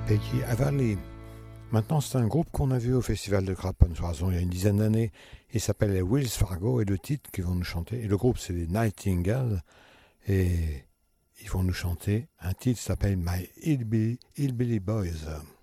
Peggy Avali. Maintenant, c'est un groupe qu'on a vu au Festival de Craponne-Soissons il y a une dizaine d'années. Il s'appelle les Wills Fargo et le titre qu'ils vont nous chanter. Et le groupe, c'est les Nightingales. Et ils vont nous chanter un titre qui s'appelle My Hillbilly Boys.